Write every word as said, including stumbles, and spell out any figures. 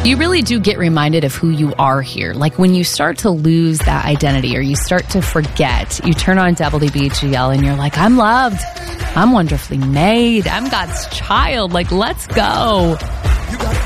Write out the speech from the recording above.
You really do get reminded of who you are here. Like when you start to lose that identity or you start to forget, you turn on W B G L and you're like, I'm loved. I'm wonderfully made. I'm God's child. Like, let's go.